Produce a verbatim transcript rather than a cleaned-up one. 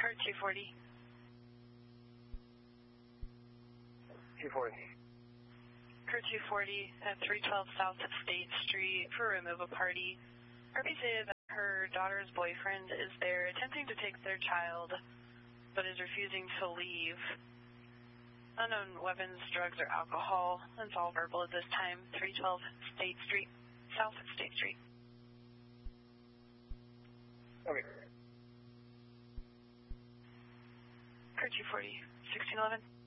Card two forty. two forty. Card two forty at three twelve South State Street for removal party. R P stated that her daughter's boyfriend is there attempting to take their child, but is refusing to leave. Unknown weapons, drugs, or alcohol. It's all verbal at this time. three twelve State Street, South State Street. Okay. Card two forty, sixteen eleven.